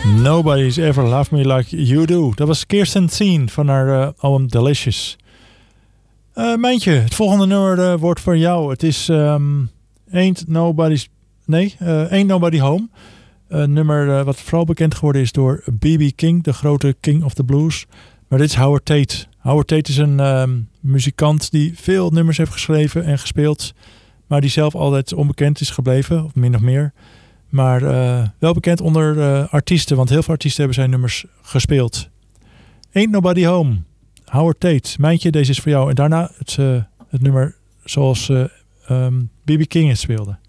Nobody's Ever Loved Me Like You Do. Dat was Kirsten Thien van haar album Delicious. Mijntje, het volgende nummer wordt voor jou. Het is Ain't Nobody Home. Een nummer wat vooral bekend geworden is door B.B. King, de grote King of the Blues. Maar dit is Howard Tate. Howard Tate is een muzikant die veel nummers heeft geschreven en gespeeld. Maar die zelf altijd onbekend is gebleven, of min of meer. Maar wel bekend onder artiesten, want heel veel artiesten hebben zijn nummers gespeeld. Ain't Nobody Home, Howard Tate. Mijntje, deze is voor jou. En daarna het nummer zoals B.B. King het speelde.